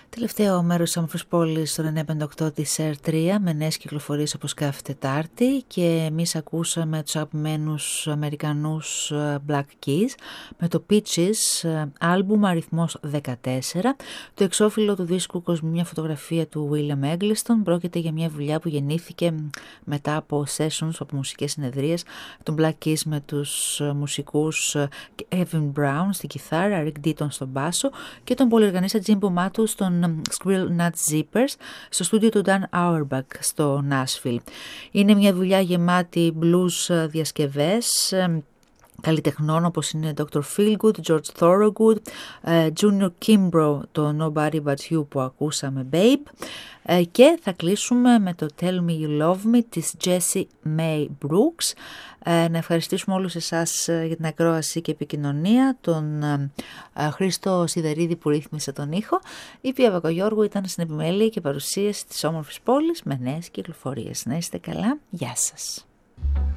Τελευταίο μέρος της όμορφης πόλης στο 958 της R3 με νέες κυκλοφορίες όπως κάθε Τετάρτη, και εμείς ακούσαμε τους αγαπημένους Αμερικανούς Black Keys με το Peaches, άλμπουμ αριθμός 14, το εξώφυλλο του δίσκου «Κοσμού, μια φωτογραφία» του William Eggleston. Πρόκειται για μια δουλειά που γεννήθηκε μετά από sessions, από μουσικές συνεδρίες των Black Keys με τους μουσικούς Evan Brown στη κιθάρα, Rick Deaton στον μπάσο και τον πολυοργανίστα Jimbo Matus στον Squirrel Nut Zippers στο στούντιο του Dan Auerbach στο Nashville. Είναι μια δουλειά γεμάτη blues διασκευές καλλιτεχνών όπως είναι Dr. Feelgood, George Thorogood, Junior Kimbrough, το Nobody But You που ακούσαμε, Babe, και θα κλείσουμε με το Tell Me You Love Me της Jessie May Brooks. Να ευχαριστήσουμε όλους εσάς για την ακρόαση και επικοινωνία, τον Χρήστο Σιδερίδη που ρύθμισε τον ήχο. Η Πία Βακογιώργου ήταν στην επιμέλεια και παρουσίαση της όμορφης πόλης με νέες κυκλοφορίες. Να είστε καλά, γεια σας.